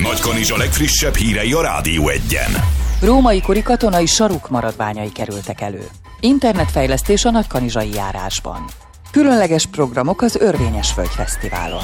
Nagykanizsa legfrissebb hírei a Rádió 1-en. Római kori katonai saruk maradványai kerültek elő. Internetfejlesztés a nagykanizsai járásban. Különleges programok az Örvényes Völgy Fesztiválon.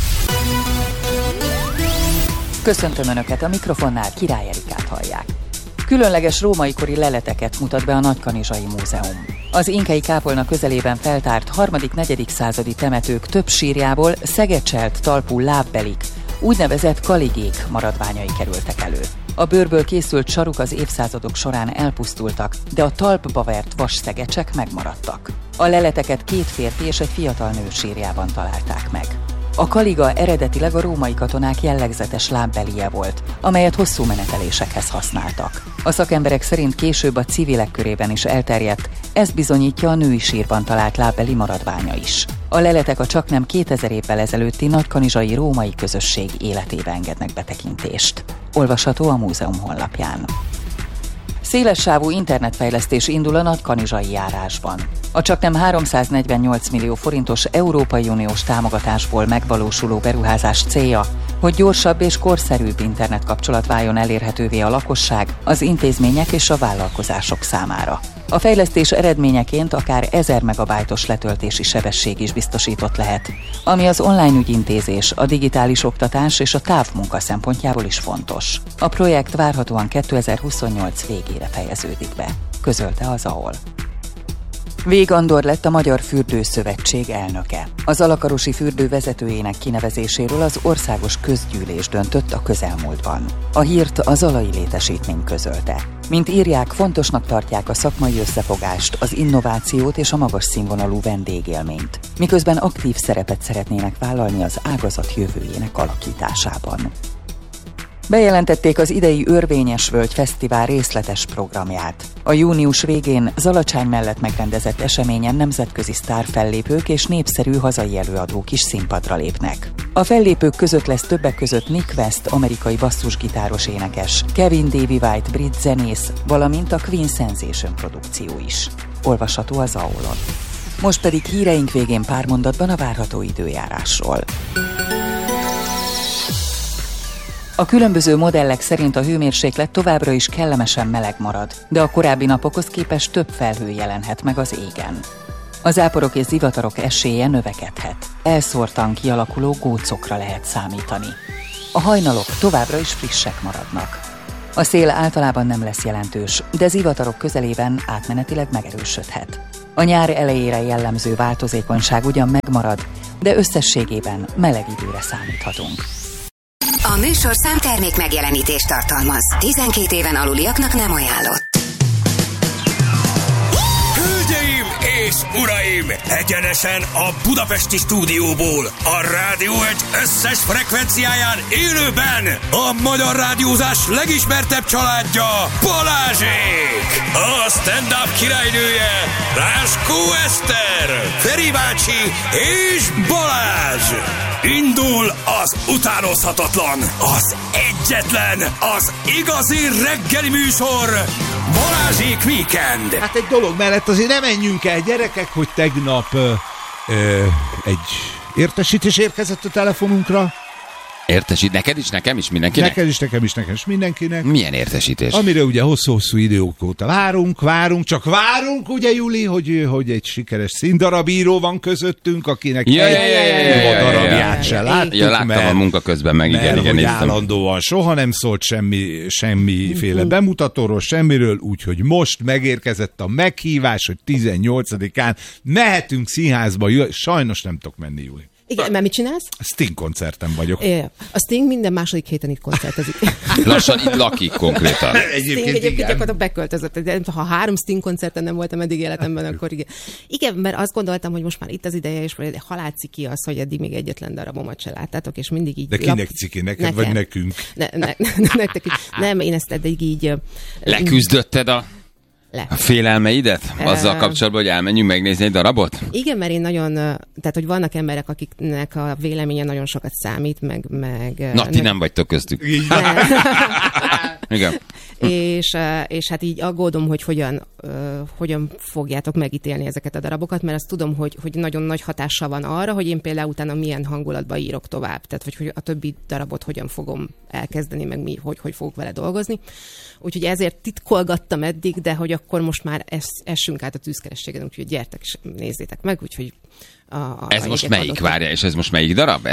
Köszöntöm Önöket, a mikrofonnál Király Erikát hallják. Különleges római kori leleteket mutat be a Nagykanizsai Múzeum. Az inkei kápolna közelében feltárt 3.-4. századi temetők több sírjából szegecselt talpú lábbelik, úgynevezett kaligék maradványai kerültek elő. A bőrből készült saruk az évszázadok során elpusztultak, de a talpba vert vas szegecsek megmaradtak. A leleteket 2 férfi és egy fiatal nő sírjában találták meg. A kaliga eredetileg a római katonák jellegzetes lábbelije volt, amelyet hosszú menetelésekhez használtak. A szakemberek szerint később a civilek körében is elterjedt, ezt bizonyítja a női sírban talált lábbeli maradványa is. A leletek a csaknem 2000 évvel ezelőtti nagykanizsai római közösség életébe engednek betekintést. Olvasható a múzeum honlapján. Szélessávú internetfejlesztés indul a nagykanizsai járásban. A csaknem 348 millió forintos Európai Uniós támogatásból megvalósuló beruházás célja, hogy gyorsabb és korszerűbb internetkapcsolat váljon elérhetővé a lakosság, az intézmények és a vállalkozások számára. A fejlesztés eredményeként akár 1000 megabájtos letöltési sebesség is biztosított lehet, ami az online ügyintézés, a digitális oktatás és a távmunka szempontjából is fontos. A projekt várhatóan 2028 végére fejeződik be, közölte az AOL. Vég Andor lett a Magyar Fürdőszövetség elnöke. Az Alakarosi fürdő vezetőjének kinevezéséről az Országos Közgyűlés döntött a közelmúltban. A hírt az Alai Létesítmény közölte. Mint írják, fontosnak tartják a szakmai összefogást, az innovációt és a magas színvonalú vendégélményt, miközben aktív szerepet szeretnének vállalni az ágazat jövőjének alakításában. Bejelentették az idei Örvényes Völgy Fesztivál részletes programját. A június végén Zalacsány mellett megrendezett eseményen nemzetközi sztárfellépők és népszerű hazai előadók is színpadra lépnek. A fellépők között lesz többek között Nick West, amerikai basszusgitáros énekes, Kevin Davy White, brit zenész, valamint a Queen Sensation produkció is. Olvasható az AOL-on. Most pedig híreink végén pár mondatban a várható időjárásról. A különböző modellek szerint a hőmérséklet továbbra is kellemesen meleg marad, de a korábbi napokhoz képest több felhő jelenhet meg az égen. Az záporok és zivatarok esélye növekedhet. Elszórtan kialakuló gócokra lehet számítani. A hajnalok továbbra is frissek maradnak. A szél általában nem lesz jelentős, de zivatarok közelében átmenetileg megerősödhet. A nyár elejére jellemző változékonyság ugyan megmarad, de összességében meleg időre számíthatunk. A műsorszám termék megjelenítést tartalmaz. 12 éven aluliaknak nem ajánlott. Hölgyeim és uraim! Egyenesen a budapesti stúdióból, a Rádió 1 összes frekvenciáján élőben a magyar rádiózás legismertebb családja, Balázsék! A stand-up királynője, Ráskó Eszter, Feri bácsi és Balázs! Indul az utánozhatatlan, az egyetlen, az igazi reggeli műsor, Balázsék Weekend! Hát egy dolog mellett azért nem menjünk el, gyerekek, hogy tegnap egy értesítés érkezett a telefonunkra. Értesít neked is, nekem is, mindenkinek? Neked is, nekem is, mindenkinek. Milyen értesítés? Amire ugye hosszú-hosszú idők óta várunk, csak várunk, ugye Juli, hogy egy sikeres színdarabíró van közöttünk, akinek egy darabját se láttuk, láttam a munka közben meg, igen, állandóan soha nem szólt semmiféle bemutatóról, semmiről, úgyhogy most megérkezett a meghívás, hogy 18-án mehetünk színházba, sajnos nem tudok menni, Juli. Igen, mert mit csinálsz? Sting koncerten vagyok. A Sting minden második héten itt koncertezik. Lassan itt lakik konkrétan. Egyébként gyakorlatilag beköltözött. De ha 3 Sting koncerten nem voltam eddig életemben, akkor igen. Igen, mert azt gondoltam, hogy most már itt az ideje, és halálciki az, hogy eddig még egyetlen darabomat se láttátok, és mindig így... De kinek ciki? Neked vagy nekünk? Nektek is. Nem, én ezt eddig így... Leküzdötted a félelmeidet? Azzal kapcsolatban, hogy elmenjünk megnézni egy darabot? Igen, mert én nagyon, tehát hogy vannak emberek, akiknek a véleménye nagyon sokat számít, meg Na, ti nem vagytok köztük. Így Igen. és hát így aggódom, hogy hogyan fogjátok megítélni ezeket a darabokat, mert azt tudom, hogy nagyon nagy hatással van arra, hogy én például utána milyen hangulatba írok tovább, tehát hogy a többi darabot hogyan fogom elkezdeni, meg hogy fogok vele dolgozni. Úgyhogy ezért titkolgattam eddig, de hogy akkor most már essünk át a tűzkerességen, úgyhogy gyertek és nézzétek meg, úgyhogy ez most melyik? Várja, és ez most melyik darab?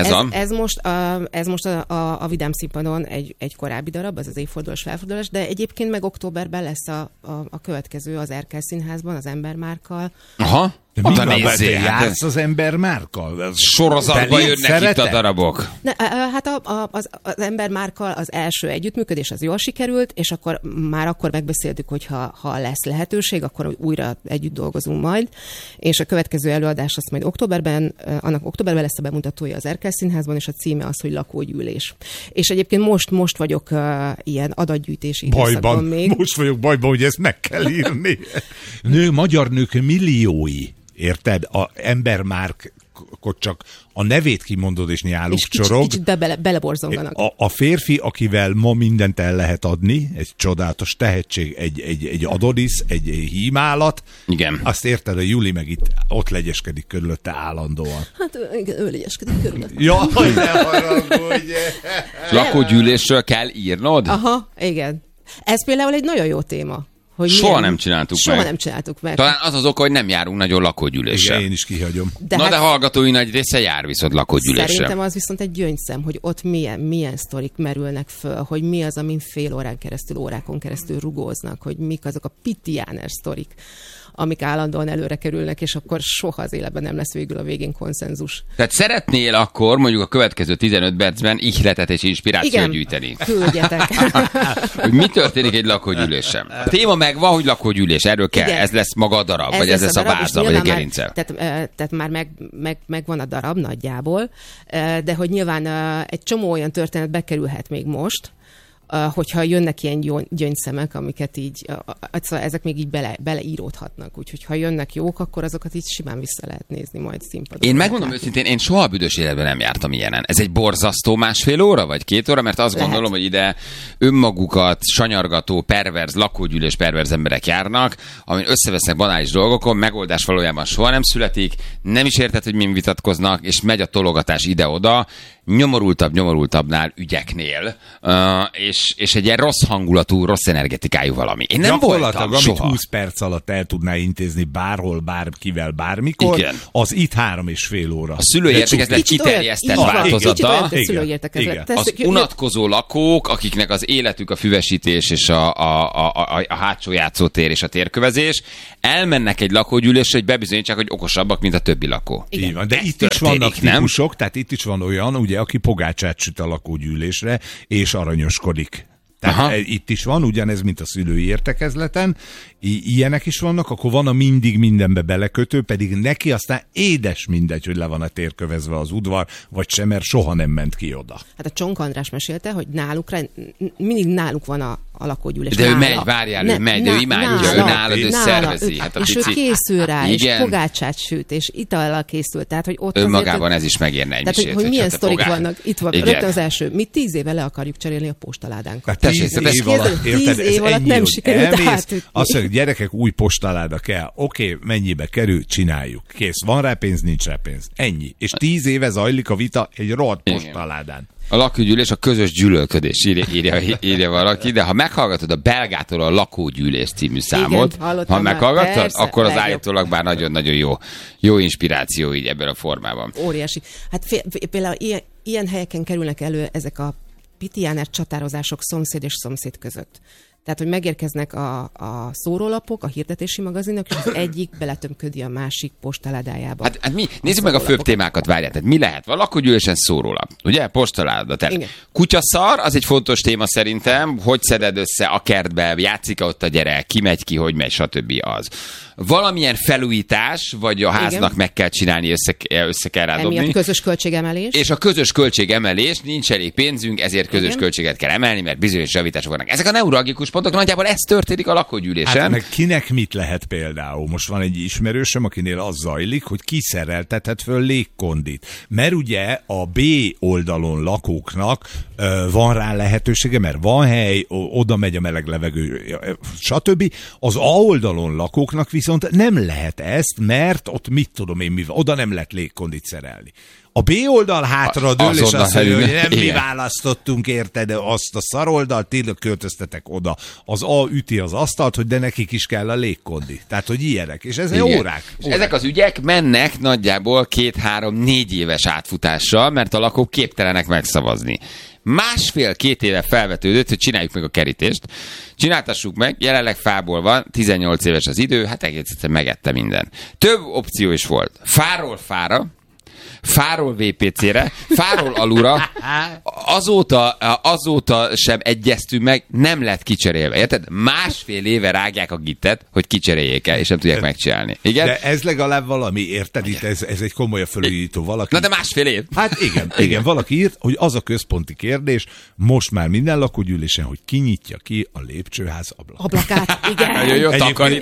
Ez most a Vidám Színpadon egy korábbi darab, az évfordulós felfordulás, de egyébként meg októberben lesz a következő az Erkel Színházban, az Embermárkkal. Aha. De mi jársz az Embermárkkal? Sorozatban jönnek itt a darabok. Hát az Embermárkkal az első együttműködés az jól sikerült, és akkor megbeszéltük, hogy ha lesz lehetőség, akkor újra együtt dolgozunk majd, és a következő előadás az majd annak októberben lesz a bemutatója az Erkel Színházban, és a címe az, hogy Lakógyűlés. És egyébként most vagyok ilyen adatgyűjtési időszakban még. Most vagyok bajban, hogy ezt meg kell írni. Magyar nők milliói. Érted? A Embermárkot csak a nevét kimondod, és nyáluk csorog. Kicsit beleborzonganak. A férfi, akivel ma mindent el lehet adni, egy csodálatos tehetség, egy Adonis, egy hímálat. Igen. Azt érted, a Juli meg ott legyeskedik körülötte állandóan. Hát igen, ő legyeskedik körülötte. Jaj, ne haragudj! Lakógyűlésről kell írnod? Aha, igen. Ez például egy nagyon jó téma. Soha nem csináltuk meg. Talán az oka, hogy nem járunk nagyon lakógyűlésre. Igen, én is kihagyom. De hallgatói nagy része jár viszont lakógyűlésre. Szerintem az viszont egy gyöngyszem, hogy ott milyen sztorik merülnek föl, hogy mi az, amin fél órákon keresztül rugóznak, hogy mik azok a pitiáner sztorik, amik állandóan előre kerülnek, és akkor soha az életben nem lesz végül a végén konszenzus. Tehát szeretnél akkor mondjuk a következő 15 percben ihletet és inspirációt gyűjteni? Küldjetek. Hogy mi történik egy lakógyűlésen? A téma megvan, hogy lakógyűlés, erről kell. Igen. Ez lesz maga a darab, vagy ez lesz a váza, vagy a gerince. Tehát már megvan a darab nagyjából, de hogy nyilván egy csomó olyan történet bekerülhet még most, hogyha jönnek ilyen gyöngyszemek, amiket így, szóval ezek még így beleíródhatnak. Úgyhogy ha jönnek jók, akkor azokat így simán vissza lehet nézni majd színpadon. Én megmondom őszintén, én soha a büdös életben nem jártam ilyenen. Ez egy borzasztó 1,5 óra, vagy 2 óra, mert azt gondolom, hogy ide önmagukat sanyargató, perverz, lakógyűlés perverz emberek járnak, amin összevesznek banális dolgokon, megoldás valójában soha nem születik, nem is érted, hogy min vitatkoznak, és megy a tologatás ide-oda, nyomorultabbnál ügyeknél, és egy ilyen rossz hangulatú, rossz energetikájú valami. Én nem voltam soha. Amit 20 perc alatt el tudná intézni bárhol, bárkivel, bármikor, igen. Az itt 3,5 óra. A szülőértekezlet kiterjesztett változata. Az unatkozó lakók, akiknek az életük a füvesítés és a hátsó játszótér és a térkövezés, elmennek egy lakógyűlésre, hogy bebizonyítsák, hogy okosabbak, mint a többi lakó. Így van, de itt is vannak típusok, tehát itt is van olyan, ugye, aki pogácsát süt a lakógyűlésre, és aranyoskodik. Tehát itt is van, ugyanez, mint a szülői értekezleten, ilyenek is vannak, akkor van a mindig mindenbe belekötő, pedig neki aztán édes mindegy, hogy le van a térkövezve az udvar, vagy sem, mert soha nem ment ki oda. Hát a Csonk András mesélte, hogy mindig náluk van a lakógyűlés. De ő megy, várjál, ő megy, de ő imádja, ő nálad, ő szervezi. Hát és ő készül rá, és pogácsát süt, és itallal készül. Tehát, hogy ott önmagában ez is megérne egy misét. Tehát, hogy milyen sztorik vannak. Itt van, rögtön az első. Mi 10 éve le akarjuk cserélni a postaládánkat. 10 év alatt nem sikerült átütni. Azt mondjuk, gyerekek, új postaláda kell. Oké, mennyibe kerül, csináljuk. Kész, van rá pénz, nincs rá pénz. Ennyi. És 10 éve zajlik a vita egy rohadt postaládán. A lakógyűlés a közös gyűlölködés, írja valaki, de ha meghallgatod a Belgától a Lakógyűlés című számot, ha meghallgatod, persze, akkor az állítólag bár nagyon-nagyon jó inspiráció így ebben a formában. Óriási. Hát például ilyen helyeken kerülnek elő ezek a pitiáner csatározások szomszéd és szomszéd között. Tehát, hogy megérkeznek a szórólapok, a hirdetési magazinok, és az egyik beletömködi a másik postaládájába. Hát mi? Nézzük meg a főbb témákat, várjál. Tehát mi lehet? Van lakógyűlésen szórólap, ugye? Postaláda. Tehát kutyaszar, az egy fontos téma szerintem, hogy szeded össze a kertbe, játszik ott a gyerek, ki megy ki, hogy megy, stb. Az. Valamilyen felújítás, vagy a háznak meg kell csinálni, össze kell rádobni. Emiatt közös költségemelés. És a közös költségemelés, nincs elég pénzünk, ezért közös költséget kell emelni, mert bizonyos javítások vannak. Ezek a neuralgikus fókuszpontok, nagyjából ez történik a lakógyűlésen. Hát meg kinek mit lehet például? Most van egy ismerősöm, akinél az zajlik, hogy kiszereltethet föl légkondit. Mert ugye a B oldalon lakóknak van rá lehetősége, mert van hely, oda megy a meleg levegő, stb. Az A oldalon lakóknak viszont nem lehet ezt, mert ott mit tudom én, oda nem lehet légkondit szerelni. A B oldal hátra dől, és azt mondja, hogy nem mi választottunk, érted, azt a szaroldalt, tényleg költöztetek oda. Az A üti az asztalt, hogy de nekik is kell a légkondi. Tehát, hogy ilyenek. És ez órák. Ezek az ügyek mennek nagyjából 2-3-4 éves átfutással, mert a lakók képtelenek megszavazni. 1,5-2 éve felvetődött, hogy csináljuk meg a kerítést. Csináltassuk meg, jelenleg fából van, 18 éves az idő, hát egész egyszerűen megette minden. Több opció is volt. Fáról fára, fáról VPC-re, fáról alulra, azóta sem egyeztünk meg, nem lett kicserélve. Érted? 1,5 éve rágják a gittet, hogy kicseréljék el, és nem tudják megcsinálni. Igen? De ez legalább valami, érted? Itt ez egy komoly fölújító valaki. Na de 1,5 év. Hát igen, valaki írt, hogy az a központi kérdés, most már minden lakógyűlésen, hogy kinyitja ki a lépcsőház ablakát. Igen. Nagyon jó,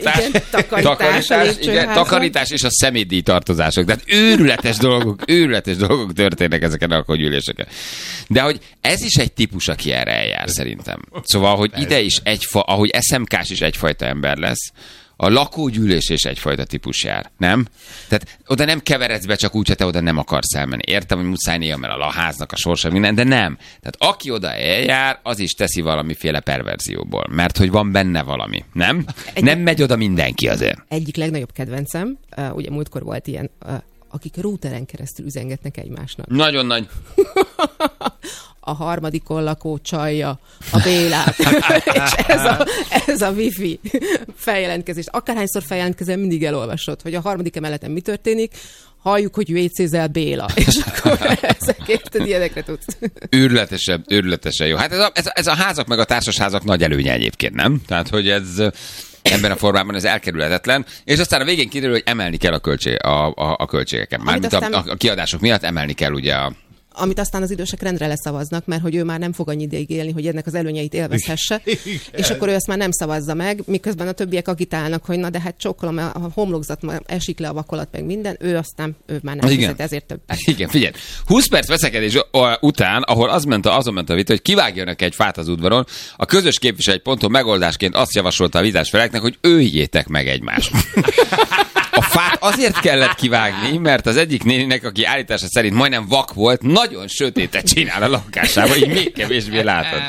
takarítás és a szemétdíj tartozások. Tehát őrületes dolgok történnek ezeken a lakógyűléseken. De hogy ez is egy típus, aki erre eljár szerintem. Szóval, hogy ide is ahogy SMK-s is egyfajta ember lesz, a lakógyűlés is egyfajta típus jár, nem? Tehát oda nem keveredsz be csak úgy, hogy te oda nem akarsz elmenni. Értem, hogy muszáj néha, mert a háznak a sorsa minden, de nem. Tehát aki oda eljár, az is teszi valamiféle perverzióból, mert hogy van benne valami, nem? Nem megy oda mindenki azért. Egyik legnagyobb kedvencem, ugye múltkor volt ilyen, akik routeren keresztül üzengetnek egymásnak. Nagyon nagy. A harmadikon lakó csalja a Bélát. És ez a wifi feljelentkezés. Akárhányszor feljelentkezel, mindig elolvasod, hogy a harmadik emeleten mi történik, halljuk, hogy WC-zel Béla. És akkor ezekért ilyenekre tudsz. Őrületesen jó. Hát ez a házak meg a társasházak nagy előnye egyébként, nem? Tehát, hogy ez ebben a formában ez elkerülhetetlen, és aztán a végén kiderül, hogy emelni kell a költségeket. Mármint a kiadások miatt emelni kell ugye amit aztán az idősek rendre leszavaznak, mert hogy ő már nem fog annyi ideig élni, hogy ennek az előnyeit élvezhesse, és akkor ő ezt már nem szavazza meg, miközben a többiek agitálnak, hogy na de hát csókolom, a homlokzat már esik le a vakolat, meg minden, ő már nem fizet, ezért több. Igen, figyelj, 20 perc veszekedés után, ahol azon ment a vita, hogy kivágjanak egy fát az udvaron, a közös képviselő egy ponton megoldásként azt javasolta a vitás feleknek, hogy öljétek meg egymást. A fát azért kellett kivágni, mert az egyik néninek, aki állítása szerint majdnem vak volt, nagyon sötétet csinál a lakásában, így még kevésbé látod.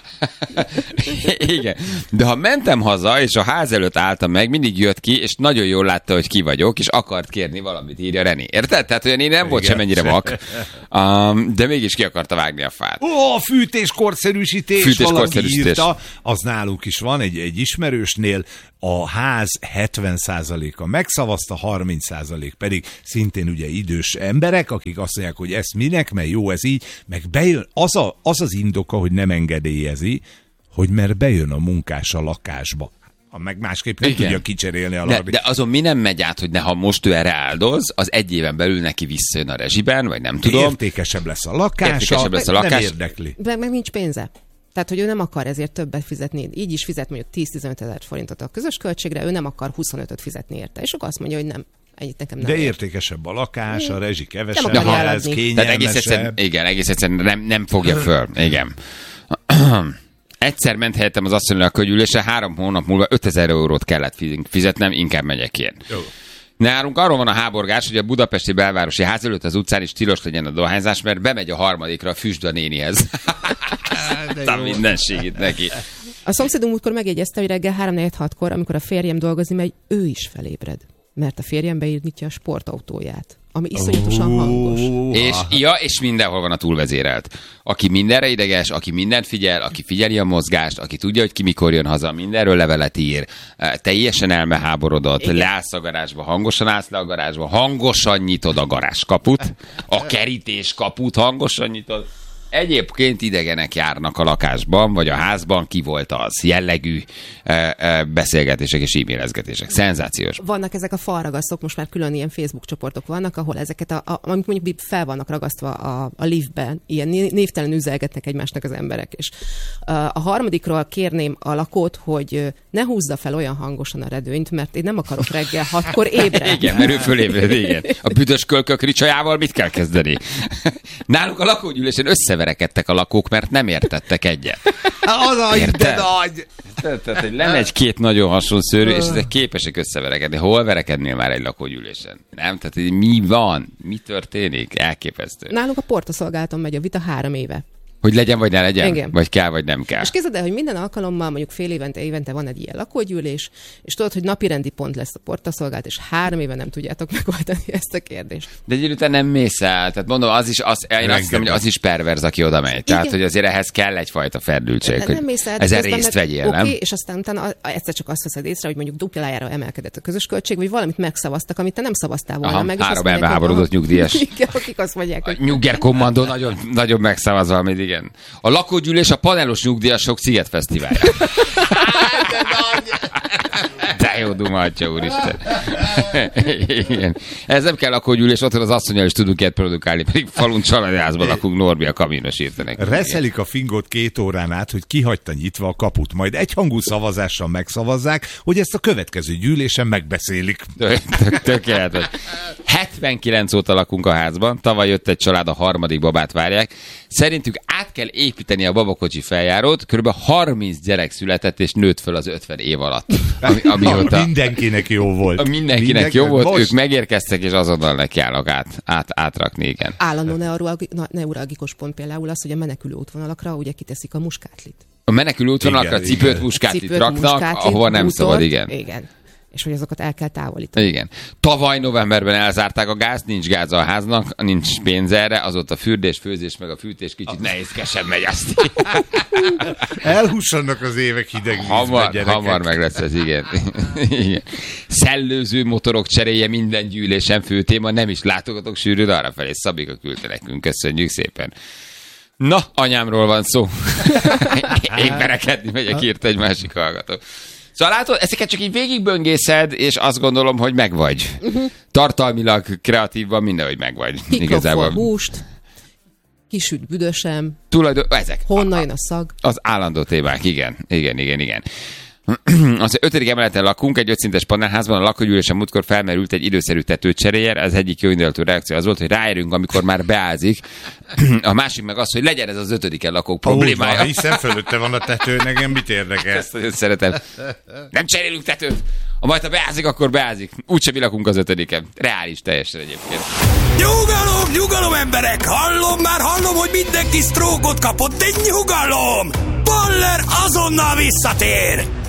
Igen. De ha mentem haza, és a ház előtt álltam meg, mindig jött ki, és nagyon jól látta, hogy ki vagyok, és akart kérni valamit, írja Reni. Érted? Tehát olyan én nem volt semennyire vak, de mégis ki akarta vágni a fát. A fűtéskorszerűsítés, valaki írta, az nálunk is van, egy ismerősnél, a ház 70%-a megszavazta, 30% pedig szintén ugye idős emberek, akik azt mondják, hogy ez minek, mert jó ez így, meg bejön, az indoka, hogy nem engedélyezi, hogy mert bejön a munkás a lakásba. Meg másképp nem tudja kicserélni a de azon mi nem megy át, hogy ha most ő erre áldoz, az egy éven belül neki visszajön a rezsiben, vagy nem tudom. Értékesebb lesz a lakása, nem érdekli. Meg nincs pénze. Tehát, hogy ő nem akar ezért többet fizetni. Így is fizet mondjuk 10-15 ezer forintot a közös költségre, ő nem akar 25-öt fizetni érte. És akkor azt mondja, hogy nem. Nekem nem de értékesebb a lakás, a rezsi kevesebb, ez kényelmesebb. Egész egyszerűen nem fogja föl. Igen. Egyszer ment helyettem az asszonynal a könyvülésre, 3 hónap múlva 5000 eurót kellett fizetnem, inkább megyek én. Jó. Nálunk arról van a háborgás, hogy a budapesti belvárosi ház előtt az utcán is tilos legyen a dohányzás, mert bemegy a harmadikra a füstda nénihez. Minden segít neki. A szomszédunk múltkor megjegyezte, hogy reggel 3-4-6-kor, amikor a férjem dolgozni megy, ő is felébred. Mert a férjem beírnyitja a sportautóját, ami iszonyatosan hangos. És mindenhol van a túlvezérelt. Aki mindenre ideges, aki mindent figyel, aki figyeli a mozgást, aki tudja, hogy ki mikor jön haza, mindenről levelet ír, teljesen elmeháborodott, leállsz a garázsba, hangosan állsz le a garázsba, hangosan nyitod a garázskaput, a kerítés kaput hangosan nyitod. egyébként idegenek járnak a lakásban, vagy a házban, ki volt az jellegű beszélgetések és e-mailezgetések. Szenzációs. Vannak ezek a falragasztók, most már külön ilyen Facebook csoportok vannak, ahol ezeket, amik mondjuk fel vannak ragasztva a liftben, ilyen névtelen üzelgetnek egymásnak az emberek. És a harmadikról kérném a lakót, hogy ne húzza fel olyan hangosan a redőnyt, mert én nem akarok reggel 6-kor ébredni. Igen, mert ő fölébred, igen. A büdös kölkök ricsajával mit kell kezdeni? Náluk a lakógyűlésen összeverekedtek a lakók, mert nem értettek egyet. Az de nagy! Tehát, hogy lenne egy-két nagyon hasonló szőrű, és ezek képesek összeverekedni. Hol verekednél már egy lakógyűlésen? Nem? Tehát mi van? Mi történik? Elképesztő. Náluk a portaszolgálaton megy a vita 3 éve. Hogy legyen, vagy ne legyen? Igen. Vagy kell, vagy nem kell. És képzeld el, hogy minden alkalommal, mondjuk fél évente van egy ilyen lakógyűlés, és tudod, hogy napirendi pont lesz a portaszolgálat, és 3 éve nem tudjátok megoldani ezt a kérdést. De egy idő után nem mész el. Tehát mondom, én azt hiszem, hogy az is perverz, aki oda megy. Tehát, hogy azért ehhez kell egyfajta ferdültség, hogy ezen részt vegyél, nem? És aztán utána egyszer csak azt veszed észre, hogy mondjuk duplájára emelkedett a közös költség, vagy valamit megszavaztak, amit te nem szavaztál volna meg. 3 elmeháborodott nyugdíjas. Igen, akik azt mondják, hogy... Nyugger kommandó nagyon megszavaz valamit, igen. A lakógyűlés a panelos nyugdíjasok Szigetfesztiválja. De jó duma, atya úristen. Igen. Ez nem kell lakógyűlés, otthon az asszonnyal is tudunk ilyet produkálni, pedig falun családi házban lakunk, Norbi a kaminos írta nekünk. Reszelik a fingot 2 órán át, hogy kihagyta nyitva a kaput, majd egyhangú szavazással megszavazzák, hogy ezt a következő gyűlésen megbeszélik. Tökéletes. 79 óta lakunk a házban, tavaly jött egy család, a 3. babát várják. Szerintük át kell építeni a babakocsi feljárót, kb. 30 gyerek született és nőtt föl az 50 év alatt. Amióta... Mindenkinek jó volt. Mindenkinek jó volt, most... ők megérkeztek, és azonnal nekiállnak átrakni, igen. Állandó neuralgikus pont például az, hogy a menekülő útvonalakra ugye kiteszik a muskátlit. A menekülő útvonalakra cipőt, muskátlit raknak, ahova nem szabad, igen. Igen. És hogy azokat el kell távolítani. Igen. Tavaly novemberben elzárták a gázt, nincs gáz a háznak, nincs pénz erre, azóta fürdés, főzés, meg a fűtés kicsit nehézkesen megy azt. Elhussanak az évek hideg vízbe, hamar meg lesz ez, igen. Igen. Szellőző motorok cseréje minden gyűlésen fő téma, nem is látogatok sűrűn arrafelé. Szabika küldte nekünk, köszönjük szépen. Na, anyámról van szó. Én verekedni megyek, írt egy másik hallgató. Szóval látod, ezeket csak így végigböngészed, és azt gondolom, hogy megvagy. Tartalmilag, kreatívban mindenhogy megvagy. Igazából húst, kisüt büdösem, ezek. Honnan jön a szag? Az állandó témák, igen. Az 5. emeleten lakunk, egy 5 szintes panelházban, a lakógyűlésen múltkor felmerült egy időszerű tetőcseréjer, az egyik jó indulatú reakció az volt, hogy ráérünk, amikor már beázik. A másik meg az, hogy legyen ez az 5. lakók problémája. Hiszen fölötte van a tető, nekem mit érdekel? Ezt nagyon szeretem. Nem cserélünk tetőt. Ha majd ha beázik, akkor beázik. Úgyse mi lakunk az 5. Reális teljesen egyébként. Nyugalom emberek! Hallom, hogy mindenki sztrókot kapott, de nyugalom! Baller azonnal visszatér!